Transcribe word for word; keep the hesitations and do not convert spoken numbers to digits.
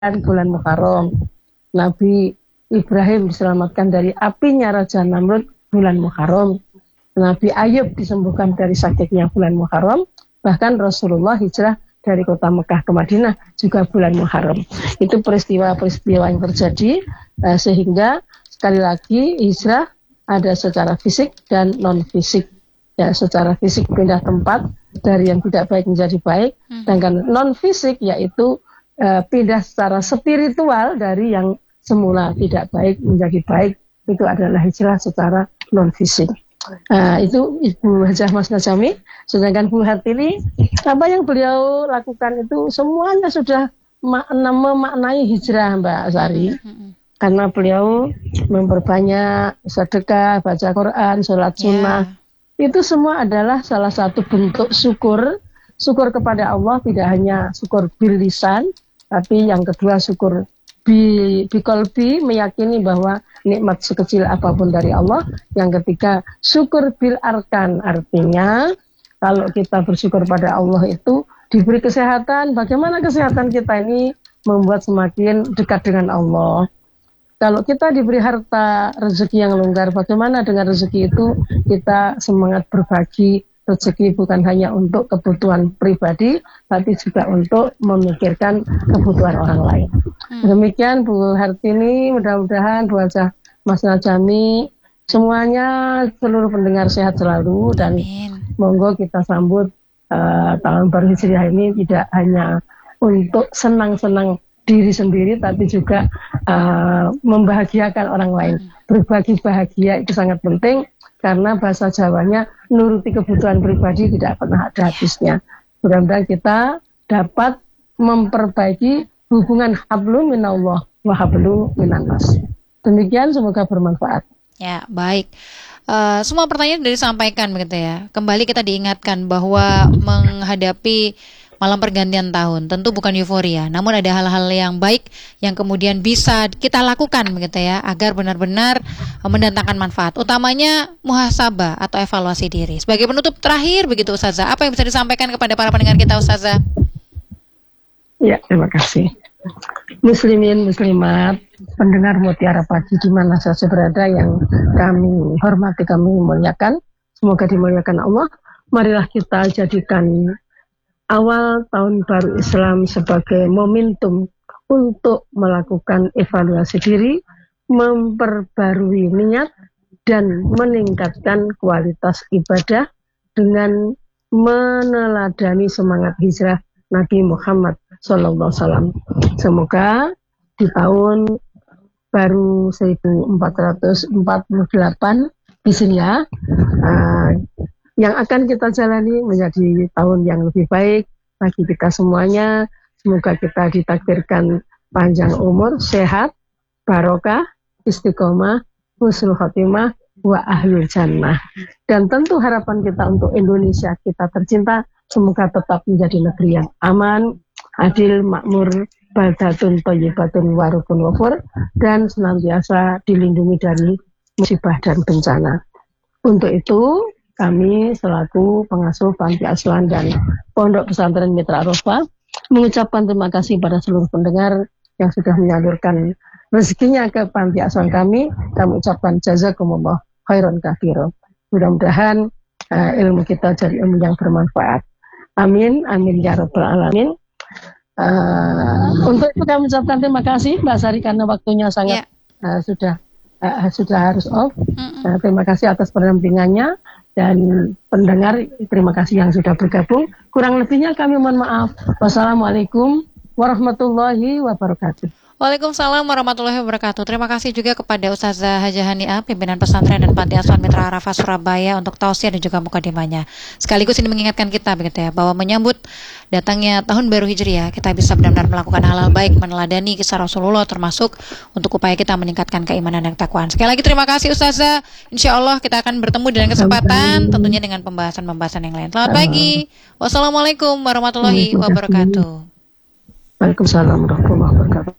bulan Muharram. Nabi Ibrahim diselamatkan dari apinya Raja Namrud bulan Muharram. Nabi Ayub disembuhkan dari sakitnya bulan Muharram. Bahkan Rasulullah hijrah dari kota Mekah ke Madinah juga bulan Muharram. Itu peristiwa-peristiwa yang terjadi eh, sehingga sekali lagi hijrah ada secara fisik dan non fisik. Ya, secara fisik pindah tempat dari yang tidak baik menjadi baik, hmm. sedangkan non fisik yaitu uh, pindah secara spiritual dari yang semula tidak baik menjadi baik. Itu adalah hijrah secara non fisik. Uh, itu Ibu Hajah Mas Najami. Sedangkan Bu Hartini, apa yang beliau lakukan itu semuanya sudah makna memaknai hijrah, Mbak Sari. Hmm. Karena beliau memperbanyak sedekah, baca Quran, sholat sunnah. Yeah. Itu semua adalah salah satu bentuk syukur. Syukur kepada Allah tidak hanya syukur bil lisan, tapi yang kedua syukur bi biqalbi, meyakini bahwa nikmat sekecil apapun dari Allah. Yang ketiga syukur bil arkan, artinya kalau kita bersyukur pada Allah itu diberi kesehatan. Bagaimana kesehatan kita ini membuat semakin dekat dengan Allah. Kalau kita diberi harta, rezeki yang longgar, bagaimana dengan rezeki itu kita semangat berbagi rezeki bukan hanya untuk kebutuhan pribadi, tapi juga untuk memikirkan kebutuhan orang lain. Hmm. Demikian Bu Hartini, mudah-mudahan Bu Hajah Mas Najami, semuanya seluruh pendengar sehat selalu dan Amin. Monggo kita sambut uh, tahun baru Hijriah ini tidak hanya untuk senang-senang diri sendiri, tapi juga uh, membahagiakan orang lain. Berbagi bahagia itu sangat penting, karena bahasa Jawanya nuruti kebutuhan pribadi tidak pernah ada habisnya. Mudah-mudahan kita dapat memperbaiki hubungan hablu minallah wa hablu minannas. Demikian, semoga bermanfaat. Ya, baik. Uh, semua pertanyaan sudah disampaikan begitu ya. Kembali kita diingatkan bahwa menghadapi malam pergantian tahun tentu bukan euforia, namun ada hal-hal yang baik yang kemudian bisa kita lakukan begitu ya, agar benar-benar mendatangkan manfaat. Utamanya muhasabah atau evaluasi diri. Sebagai penutup terakhir begitu Ustazah, apa yang bisa disampaikan kepada para pendengar kita Ustazah? Ya, terima kasih. Muslimin, muslimat, pendengar Mutiara Pagi di mana saja berada yang kami hormati, kami muliakan, semoga dimuliakan Allah. Marilah kita jadikan awal tahun baru Islam sebagai momentum untuk melakukan evaluasi diri, memperbarui niat, dan meningkatkan kualitas ibadah dengan meneladani semangat hijrah Nabi Muhammad shallallahu alaihi wasallam. Semoga di tahun baru seribu empat ratus empat puluh delapan Hijriah uh, yang akan kita jalani menjadi tahun yang lebih baik bagi kita semuanya. Semoga kita ditakdirkan panjang umur, sehat, barokah, istiqomah, husnul khotimah, wa ahlul jannah. Dan tentu harapan kita untuk Indonesia kita tercinta, semoga tetap menjadi negeri yang aman, adil, makmur, baldatun thayyibatun warukun wafur, dan senantiasa dilindungi dari musibah dan bencana. Untuk itu kami selaku pengasuh Panti Asuhan dan Pondok Pesantren Mitra Arafah mengucapkan terima kasih pada seluruh pendengar yang sudah menyalurkan rezekinya ke Panti Asuhan kami. Kami ucapkan jazakumullah khairan katsira. Mudah-mudahan uh, ilmu kita jadi ilmu yang bermanfaat. Amin, amin ya rabbal alamin. Uh, untuk itu kami ucapkan terima kasih Mbak Sari karena waktunya sangat yeah. uh, sudah uh, sudah harus off. Mm-hmm. Uh, terima kasih atas pendampingannya. Dan pendengar, terima kasih yang sudah bergabung. Kurang lebihnya kami mohon maaf. Wassalamualaikum warahmatullahi wabarakatuh. Waalaikumsalam warahmatullahi wabarakatuh. Terima kasih juga kepada Ustazah Hajah Haniah, pimpinan pesantren dan Panti Asuhan Mitra Arafah Surabaya untuk tausiah dan juga mukadimahnya. Sekaligus ini mengingatkan kita begitu ya, bahwa menyambut datangnya tahun baru Hijriah, kita bisa benar-benar melakukan hal-hal baik, meneladani kisah Rasulullah, termasuk untuk upaya kita meningkatkan keimanan dan ketakwaan. Sekali lagi terima kasih Ustazah. Insya Allah kita akan bertemu dengan kesempatan, tentunya dengan pembahasan-pembahasan yang lain. Selamat pagi. Wassalamualaikum warahmatullahi wabarakatuh. Waalaikumsalam warahmatullahi wabarakatuh.